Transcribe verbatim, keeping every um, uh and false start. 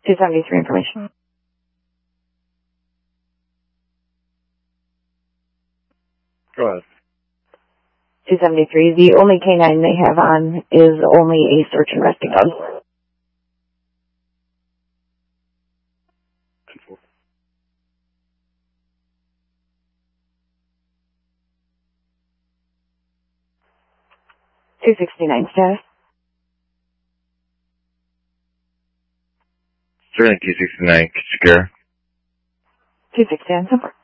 two seventy-three information. Go ahead. two seventy-three, the only canine they have on is only a search and rescue dog. two sixty-nine status. Sterling two sixty-nine, secure. two sixty-nine, so far.